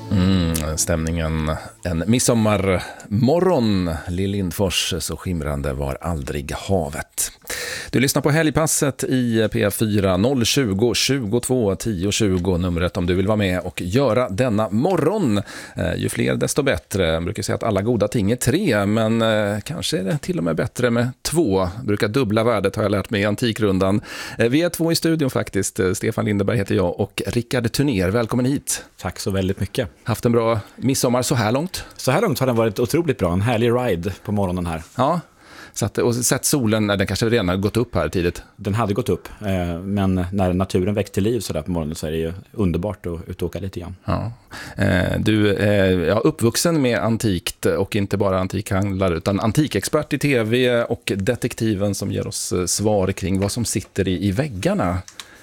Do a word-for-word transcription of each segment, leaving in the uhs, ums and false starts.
Mm, stämningen en midsommarmorgon. Lill Lindfors, så skimrande var aldrig havet. Du lyssnar på Helgpasset i P fyra noll tjugo tjugotvå tio tjugo, numret om du vill vara med och göra denna morgon. Eh, ju fler desto bättre. Jag brukar säga att alla goda ting är tre, men eh, kanske är det till och med bättre med två. Brukar dubbla värdet, har jag lärt mig i Antikrundan. Eh, vi är två i studion faktiskt. Stefan Lindeberg heter jag och Rickard Turner. Välkommen hit. Tack så väldigt mycket. Haft en bra midsommar så här långt? Så här långt har den varit otroligt bra. En härlig ride på morgonen här. Ja, så att, och sett solen, den kanske redan har gått upp här tidigt. Den hade gått upp, eh, men när naturen väckte till liv så där på morgonen så är det ju underbart att ut och åka lite grann. Ja. Eh, du är eh, ja, uppvuxen med antikt och inte bara antikhandlare utan antikexpert i tv och detektiven som ger oss svar kring vad som sitter i, i väggarna.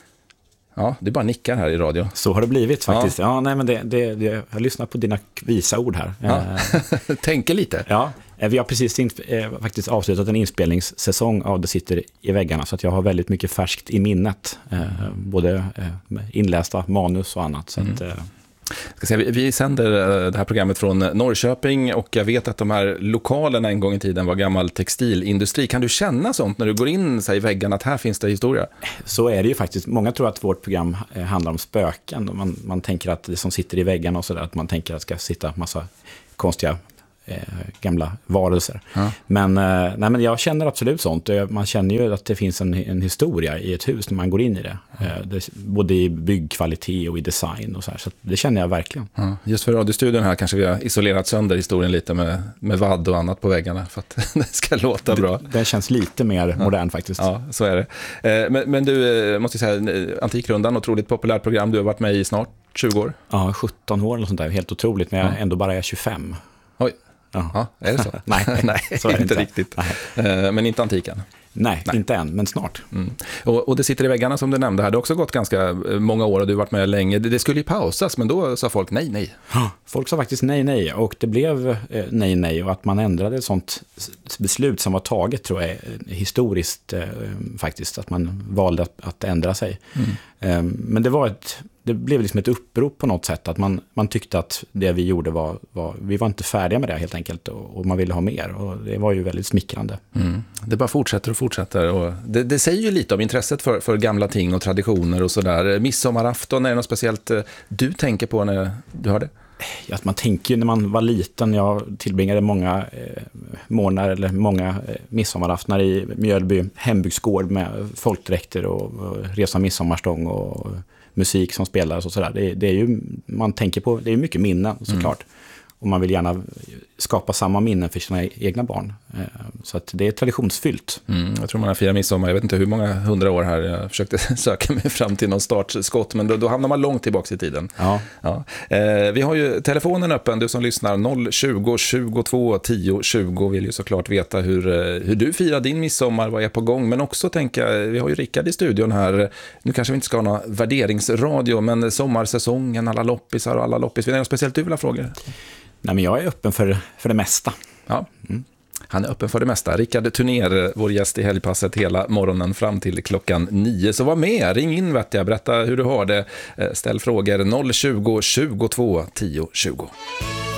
Ja, det är bara nickar här i radio. Så har det blivit faktiskt. Ja, ja nej, men det, det, det, jag lyssnar på dina visa ord här. Ja. Tänker lite. Ja, vi har precis in, eh, faktiskt avslutat en inspelningssäsong av Det sitter i väggarna, så att jag har väldigt mycket färskt i minnet. Eh, både eh, inlästa manus och annat. Så mm. att, eh, Ska säga, vi, vi sänder det här programmet från Norrköping och jag vet att de här lokalerna en gång i tiden var gammal textilindustri. Kan du känna sånt när du går in så här, i väggarna att här finns det historia? Så är det ju faktiskt. Många tror att vårt program handlar om spöken. Man, man tänker att det som sitter i väggarna och sådär, att man tänker att det ska sitta massa konstiga Eh, gamla varelser. Ja. Men, eh, nej, men jag känner absolut sånt. Man känner ju att det finns en, en historia i ett hus när man går in i det. Ja. Eh, det både i byggkvalitet och i design och så här. Så det känner jag verkligen. Ja. Just för radiostudion här kanske vi har isolerat sönder historien lite med, med vadd och annat på väggarna för att det ska låta bra. Det, det känns lite mer ja. modern faktiskt. Ja, så är det. Eh, men, men du, måste säga, Antikrundan, otroligt populärt program. Du har varit med i snart tjugo år. Ja, sjutton år eller sånt där. Helt otroligt, men jag ja. ändå bara är tjugofem. Oj. Ja, är det så? Nej, Nej så är det inte, inte riktigt. Nej. Men inte antiken? Nej, Nej, inte än, men snart. Mm. Och, och det sitter i väggarna som du nämnde här. Det har också gått ganska många år och du har varit med länge. Det, det skulle ju pausas, men då sa folk nej, nej. Folk sa faktiskt nej, nej. Och det blev eh, nej, nej. Och att man ändrade ett sånt beslut som var taget tror jag är historiskt eh, faktiskt. Att man valde att, att ändra sig. Mm. Eh, men det var ett... Det blev liksom ett upprop på något sätt att man, man tyckte att det vi gjorde var, var vi var inte färdiga med det helt enkelt och, och man ville ha mer och det var ju väldigt smickrande. Mm. Det bara fortsätter och fortsätter och det, det säger ju lite om intresset för, för gamla ting och traditioner och sådär. Midsommarafton, är det något speciellt du tänker på när du hör det? Ja, att man tänker när man var liten, jag tillbringade många eh, månader eller många eh, midsommaraftnar i Mjölby hembygdsgård med folkdräkter och, och resa midsommarstång och musik som spelas och sådär. Det, det är ju, man tänker på, det är mycket minnen såklart. Mm. Och man vill gärna skapa samma minnen för sina egna barn. Så att det är traditionsfyllt. Mm, jag tror man har firat midsommar, jag vet inte hur många hundra år här. Jag försökte söka mig fram till någon startskott, men då, då hamnar man långt tillbaka i tiden. Ja. Ja. Eh, vi har ju telefonen öppen, du som lyssnar, noll tjugo tjugotvå tio tjugo vill ju såklart veta hur, hur du firar din midsommar, vad är på gång. Men också tänka, vi har ju Rickard i studion här. Nu kanske vi inte ska ha någon värderingsradio, men sommarsäsongen, alla loppisar och alla loppis. Är det något speciellt du vill ha frågor? Nej, men jag är öppen för, för det mesta. Ja. Mm. Han är öppen för det mesta. Rickard Turner, vår gäst i Helgpasset hela morgonen fram till klockan nio. Så var med, ring in vet jag, berätta hur du har det. Ställ frågor noll tjugo tjugotvå tio tjugo.